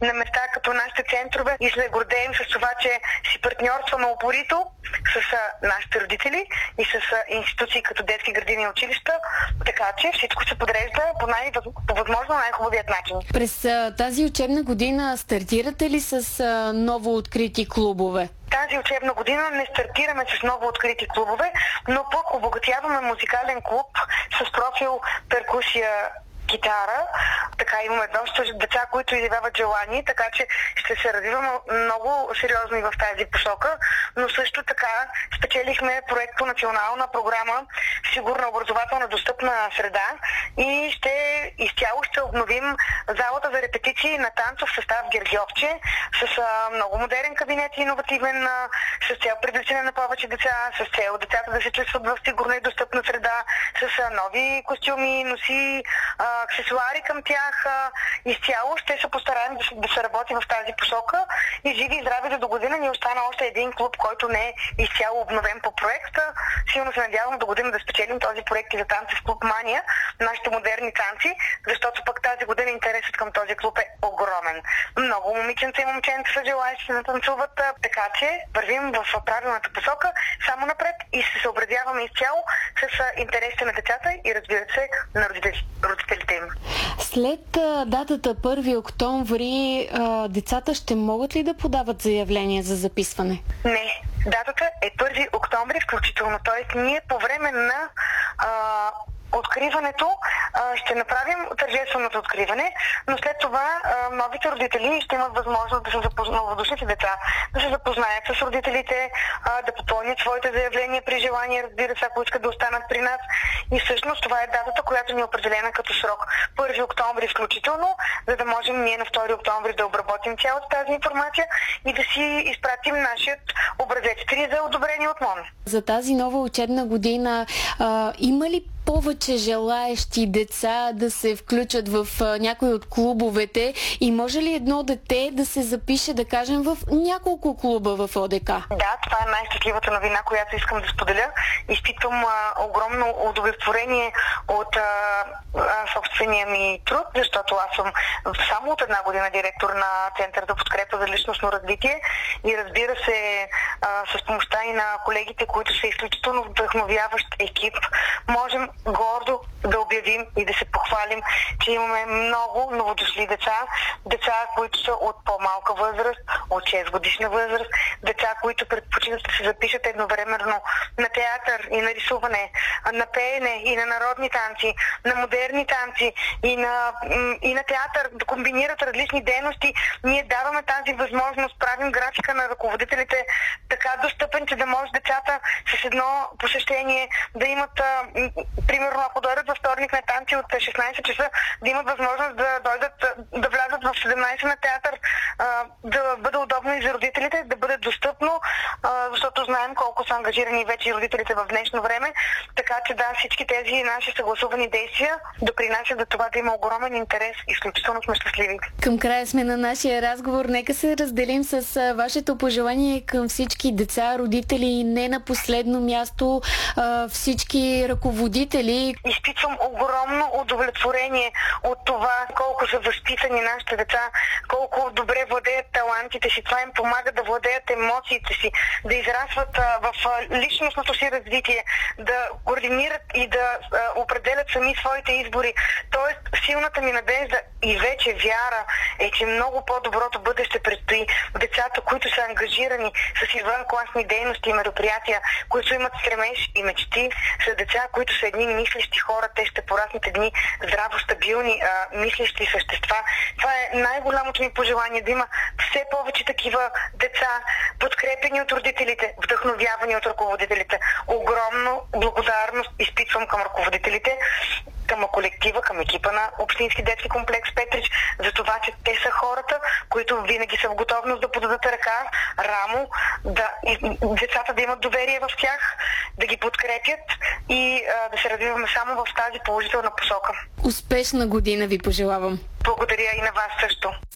на места като нашите центрове и се гордеем с това, че си партньорстваме упорито с нашите родители и с институции като детски градини и училища, така че всичко се подрежда по възможно най-хубавият начин. През тази учебна година стартирате ли с ново открити клубове? Тази учебна година не стартираме с ново открити клубове, но пък обогатяваме музикален клуб с профил перкусия, гитара. Така имаме доста деца, които изявяват желание, така че ще се развиваме много сериозно и в тази посока, но също така спечелихме проект по национална програма Сигурна образователна достъпна среда и изцяло ще обновим залата за репетиции на танцов състав Гергьовче с много модерен кабинет, иновативен, с цел привличане на повече деца, с цел децата да се чувстват в сигурна и достъпна среда, с нови костюми, носи, аксесуари към тях. Изцяло ще се постараем да се работи в тази посока и живи и здрави до година ни остана още един клуб, който не е изцяло обновен по проекта. Силно се надявам до година да спечелим този проект и за танцев клуб Мания, нашите модерни танци, защото пък тази година интересът към този клуб е огромен. Много момиченца и момченца са желаещи да танцуват, така че вървим в правилната посока само напред и се съобразяваме изцяло с интересите на децата и разбира се на родителите им. След датата 1 октомври децата ще могат ли да подават заявление за записване? Не. Датата е 1 октомври включително. Т.е. ние по време на откриването ще направим тържественото откриване, но след това новите родители ще имат възможност да се запознаят, новодошните деца, да се запознаят с родителите, да попълнят своите заявления при желание, разбира се, ако искат да останат при нас. И всъщност това е датата, която ни е определена като срок. 1 октомври включително, за да можем ние на 2 октомври да обработим цялата тази информация и да си изпратим нашият образец 3 за одобрение от МОН. За тази нова учебна година има ли повече желаещи деца да се включат в някои от клубовете и може ли едно дете да се запише, да кажем, в няколко клуба в ОДК? Да, това е най-щастливата новина, която искам да споделя. Изпитвам огромно удовлетворение от собствения ми труд, защото аз съм само от една година директор на Център за подкрепа за личностно развитие и разбира се с помощта и на колегите, които са изключително вдъхновяващ екип, можем гордо да обявим и да се похвалим, че имаме много новодошли деца, които са от по-малка възраст, от 6 годишна възраст, деца, които предпочитат да се запишат едновременно на театър и на рисуване, на пеене и на народни танци, на модерни танци и на театър, да комбинират различни дейности. Ние даваме тази възможност, правим графика на ръководителите така достъпен, че да може децата с едно посещение да имат примерно, ако дойдат във вторник на танци от 16 часа, да имат възможност да дойдат, да влязат в 17 на театър, да бъде удобно и за родителите, да бъде достъпно, защото знаем колко са ангажирани вече родителите в днешно време. Така че да, всички тези наши съгласувани действия допринасят до това да има огромен интерес. Изключително сме щастливи. Към края сме на нашия разговор. Нека се разделим с вашето пожелание към всички деца, родители и не на последно място всички ръководители. Изпитвам огромно удовлетворение от това колко са възпитани нашите деца, колко добре владеят талантите си. Това им помага да владеят емоциите си, да израстват в личностното си развитие, да координират и да определят сами своите избори. Тоест, силната ми надежда и вече вяра е, че много по-доброто бъдеще предстои. Децата, които са ангажирани с извънкласни дейности и мероприятия, които имат стремеж и мечти, са деца, които са едни мислещи хора. Те ще пораснат едни здраво, стабилни, мислещи същества. Това е най-голямото ми пожелание, да има все повече такива деца, подкрепени от родителите, вдъхновявани от ръководителите. Огромно благодарност изпитвам към ръководителите, към колектива, към екипа на Общински детски комплекс Петрич, за това, че те са хората, които винаги са в готовност да подадат ръка, рамо, децата да имат доверие в тях, да ги подкрепят и да се развиваме само в тази положителна посока. Успешна година ви пожелавам! Благодаря и на вас също!